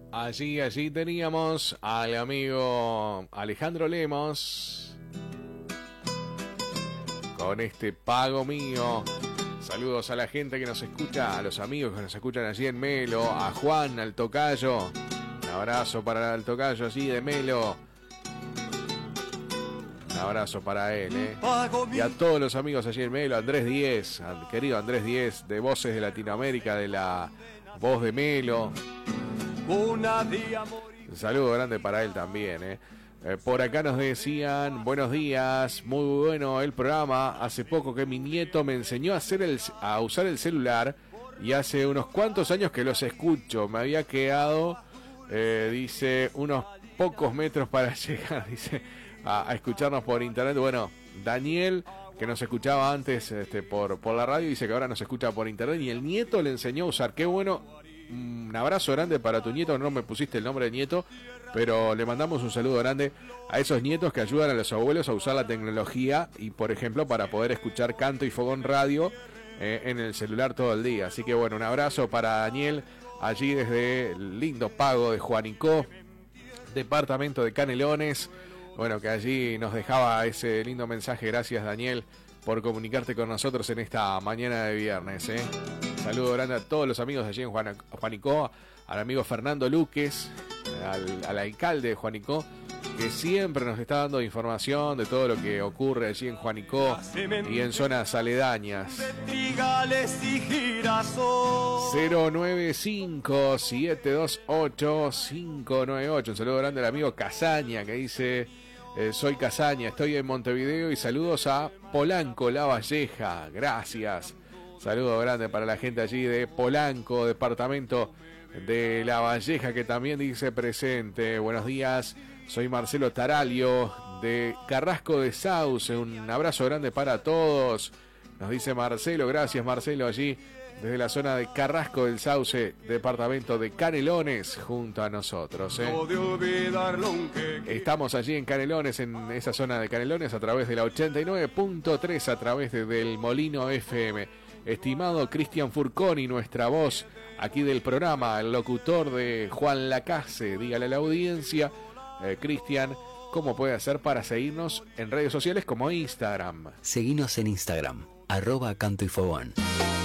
Allí teníamos al amigo Alejandro Lemos con este Pago Mío. Saludos a la gente que nos escucha, a los amigos que nos escuchan allí en Melo, a Juan, al tocayo. Un abrazo para el tocayo allí de Melo. Un abrazo para él, Y a todos los amigos allí en Melo, Andrés Díez, querido Andrés Díez, de Voces de Latinoamérica, de la Voz de Melo. Un saludo grande para él también, Por acá nos decían, buenos días, muy bueno el programa. Hace poco que mi nieto me enseñó a usar el celular y hace unos cuantos años que los escucho. Me había quedado, dice, unos pocos metros para llegar, dice, a escucharnos por internet. Bueno, Daniel, que nos escuchaba antes por la radio, dice que ahora nos escucha por internet y el nieto le enseñó a usar. Qué bueno. Un abrazo grande para tu nieto. No me pusiste el nombre de nieto, pero le mandamos un saludo grande a esos nietos que ayudan a los abuelos a usar la tecnología y, por ejemplo, para poder escuchar Canto y Fogón Radio en el celular todo el día. Así que bueno, un abrazo para Daniel allí desde el lindo Pago de Juanico, departamento de Canelones. Bueno, que allí nos dejaba ese lindo mensaje. Gracias, Daniel, por comunicarte con nosotros en esta mañana de viernes, Saludo grande a todos los amigos de allí en Juanico, al amigo Fernando Luques, al alcalde de Juanico, que siempre nos está dando información de todo lo que ocurre allí en Juanico y en zonas aledañas. 095-728-598. Un saludo grande al amigo Casaña, que dice: soy Casaña, estoy en Montevideo y saludos a Polanco, La Valleja. Gracias. Saludo grande para la gente allí de Polanco, departamento de La Valleja, que también dice presente. Buenos días, soy Marcelo Taralio de Carrasco de Sauce. Un abrazo grande para todos. Nos dice Marcelo, gracias Marcelo, allí desde la zona de Carrasco del Sauce, departamento de Canelones, junto a nosotros. Estamos allí en Canelones, en esa zona de Canelones, a través de la 89.3, a través del Molino FM. Estimado Cristian Furconi, nuestra voz aquí del programa, el locutor de Juan Lacase, dígale a la audiencia, Cristian, ¿cómo puede hacer para seguirnos en redes sociales como Instagram? Seguinos en Instagram, @Canto y Fogón.